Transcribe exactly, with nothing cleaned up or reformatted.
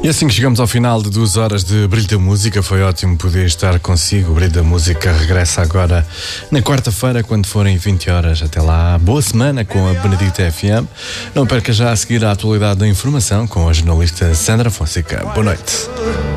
E assim que chegamos ao final de duas horas de Brilho da Música, foi ótimo poder estar consigo. O Brilho da Música regressa agora na quarta-feira, quando forem vinte horas. Até lá, boa semana com a Benedita F M. Não perca já a seguir a atualidade da informação com a jornalista Sandra Fonseca. Boa noite.